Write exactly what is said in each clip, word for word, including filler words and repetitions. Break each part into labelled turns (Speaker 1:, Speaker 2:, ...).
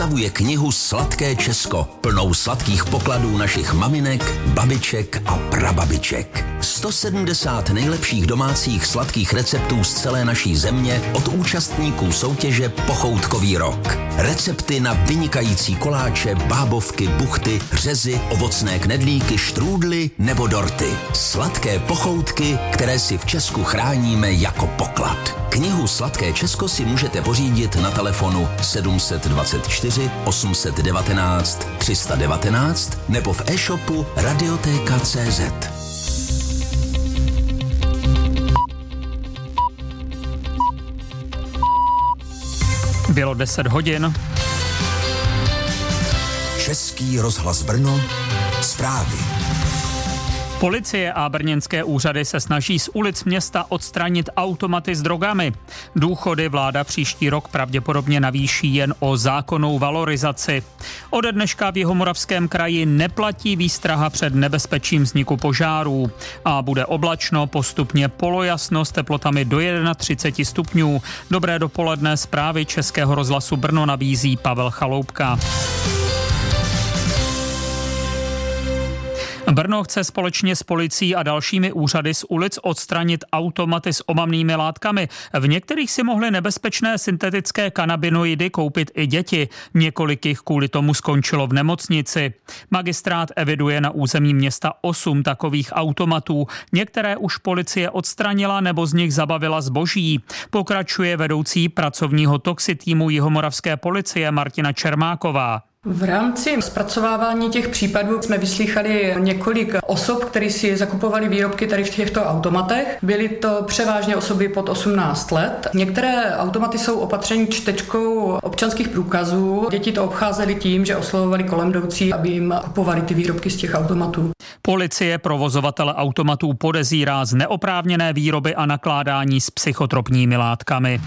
Speaker 1: Představuje knihu Sladké Česko, plnou sladkých pokladů našich maminek, babiček a prababiček. sto sedmdesát nejlepších domácích sladkých receptů z celé naší země od účastníků soutěže Pochoutkový rok. Recepty na vynikající koláče, bábovky, buchty, řezy, ovocné knedlíky, štrůdly nebo dorty. Sladké pochoutky, které si v Česku chráníme jako poklad. Knihu Sladké Česko si můžete pořídit na telefonu sedm set dvacet čtyři osm set devatenáct tři sta devatenáct nebo v e-shopu radiotéka tečka cé zet.
Speaker 2: Bylo deset hodin.
Speaker 1: Český rozhlas Brno, zprávy.
Speaker 2: Policie a brněnské úřady se snaží z ulic města odstranit automaty s drogami. Důchody vláda příští rok pravděpodobně navýší jen o zákonnou valorizaci. Ode dneška v Jihomoravském kraji neplatí výstraha před nebezpečím vzniku požárů. A bude oblačno, postupně polojasno s teplotami do třicet jedna stupňů. Dobré dopoledne, zprávy Českého rozhlasu Brno nabízí Pavel Chaloupka. Brno chce společně s policií a dalšími úřady z ulic odstranit automaty s omamnými látkami. V některých si mohly nebezpečné syntetické kanabinoidy koupit i děti. Několik jich kvůli tomu skončilo v nemocnici. Magistrát eviduje na území města osm takových automatů. Některé už policie odstranila nebo z nich zabavila zboží. Pokračuje vedoucí pracovního toxitýmu Jihomoravské policie Martina Čermáková.
Speaker 3: V rámci zpracovávání těch případů jsme vyslýchali několik osob, které si zakupovali výrobky tady v těchto automatech. Byly to převážně osoby pod osmnáct let. Některé automaty jsou opatřeny čtečkou občanských průkazů. Děti to obcházely tím, že oslovovali kolem jdoucí, aby jim kupovali ty výrobky z těch automatů.
Speaker 2: Policie provozovatele automatů podezírá z neoprávněné výroby a nakládání s psychotropními látkami.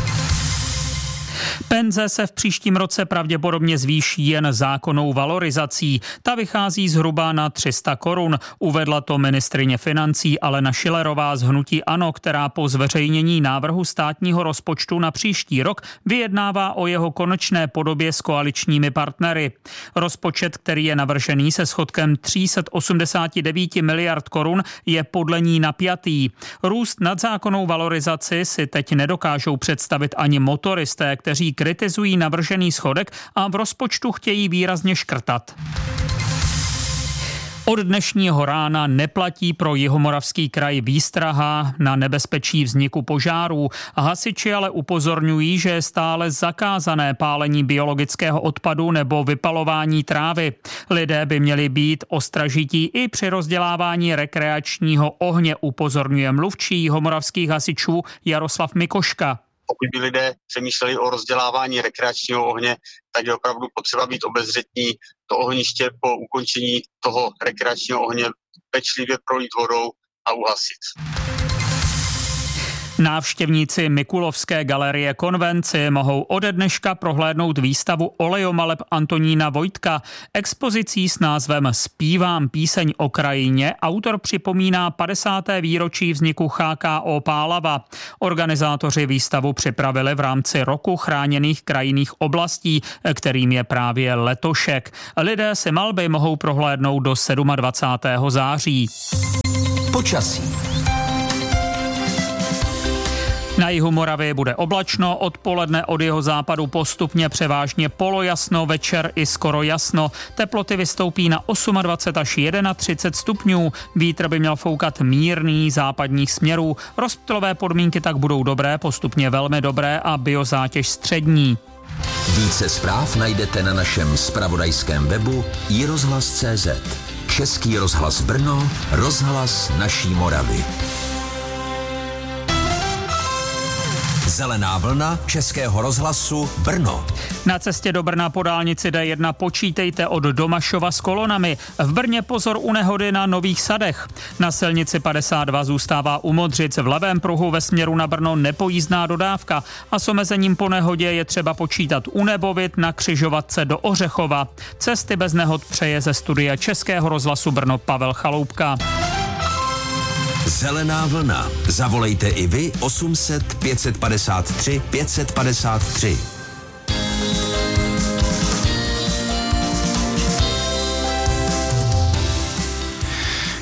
Speaker 2: Penze se v příštím roce pravděpodobně zvýší jen zákonnou valorizací. Ta vychází zhruba na tři sta korun. Uvedla to ministryně financí Alena Schillerová z hnutí ANO, která po zveřejnění návrhu státního rozpočtu na příští rok vyjednává o jeho konečné podobě s koaličními partnery. Rozpočet, který je navržený se schodkem tři sta osmdesát devět miliard korun, je podle ní napjatý. Růst nad zákonnou valorizaci si teď nedokážou představit ani motoristé, kteří kritizují navržený schodek a v rozpočtu chtějí výrazně škrtat. Od dnešního rána neplatí pro Jihomoravský kraj výstraha na nebezpečí vzniku požárů. Hasiči ale upozorňují, že je stále zakázané pálení biologického odpadu nebo vypalování trávy. Lidé by měli být ostražití i při rozdělávání rekreačního ohně, upozorňuje mluvčí jihomoravských hasičů Jaroslav Mikoška.
Speaker 4: Pokud by lidé přemýšleli o rozdělávání rekreačního ohně, tak je opravdu potřeba být obezřetní. To ohniště po ukončení toho rekreačního ohně pečlivě prolít vodou a uhasit.
Speaker 2: Návštěvníci Mikulovské galerie Konvenci mohou ode dneška prohlédnout výstavu olejomaleb Antonína Vojtka. Expozicí s názvem Zpívám píseň o krajině autor připomíná padesáté výročí vzniku H K O Pálava. Organizátoři výstavu připravili v rámci roku chráněných krajinných oblastí, kterým je právě letošek. Lidé si malby mohou prohlédnout do dvacátého sedmého září.
Speaker 1: Počasí.
Speaker 2: Na jihu Moravy bude oblačno, odpoledne od jeho západu postupně převážně polojasno, večer i skoro jasno. Teploty vystoupí na dvacet osm až třicet jedna stupňů. Vítr by měl foukat mírný západních směrů. Rozptylové podmínky tak budou dobré, postupně velmi dobré a biozátěž střední.
Speaker 1: Více zpráv najdete na našem zpravodajském webu i rozhlas tečka cé zet. Český rozhlas Brno, rozhlas naší Moravy. Zelená vlna Českého rozhlasu Brno.
Speaker 2: Na cestě do Brna po dálnici D jedna počítejte od Domašova s kolonami. V Brně pozor u nehody na Nových Sadech. Na silnici padesát dva zůstává u Modřic v levém pruhu ve směru na Brno nepojízdná dodávka a s omezením po nehodě je třeba počítat u Nebovit na křižovatce do Ořechova. Cesty bez nehod přeje ze studia Českého rozhlasu Brno Pavel Chaloupka.
Speaker 1: Zelená vlna. Zavolejte i vy osm set pět set padesát tři pět set padesát tři.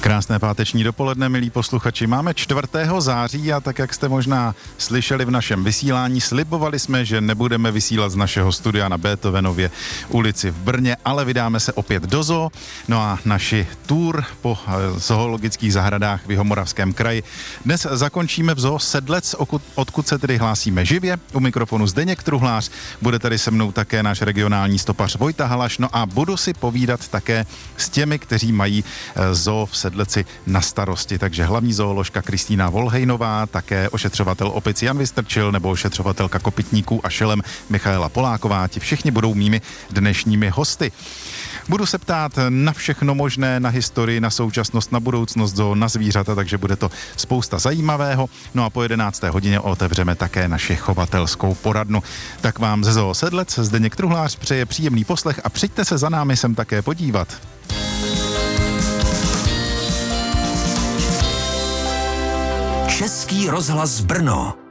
Speaker 5: Krásné páteční dopoledne, milí posluchači. Máme čtvrtého září a tak, jak jste možná slyšeli v našem vysílání, slibovali jsme, že nebudeme vysílat z našeho studia na Beethovenově ulici v Brně, ale vydáme se opět do zoo. No a naši tour po zoologických zahradách v Jihomoravském kraji dnes zakončíme v zoo Sedlec, odkud se tedy hlásíme živě. U mikrofonu Zdeněk Truhlář, bude tady se mnou také náš regionální stopař Vojta Halaš, no a budu si povídat také s těmi, kteří mají zoo v Sedleci na starosti. Takže hlavní zooložka Kristýna Volhejnová, také ošetřovatel opic Jan Vystrčil nebo ošetřovatelka kopytníků a šelem Michaela Poláková. Ti všichni budou mými dnešními hosty. Budu se ptát na všechno možné, na historii, na současnost, na budoucnost zoo, na zvířata, takže bude to spousta zajímavého. No a po jedenácté hodině otevřeme také naši chovatelskou poradnu. Tak vám ze zoo Sedlec Zdeněk Truhlář přeje příjemný poslech a přijďte se za námi sem také podívat.
Speaker 1: Český rozhlas Brno.